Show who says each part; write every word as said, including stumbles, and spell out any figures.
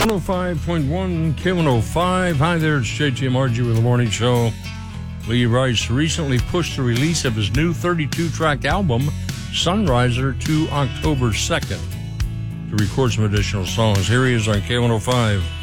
Speaker 1: one oh five point one K one oh five. Hi there, it's J T M R G with the Morning Show. Lee Rice recently pushed the release of his new thirty-two track album, Sunriser, to October second to record some additional songs. Here he is on K one oh five.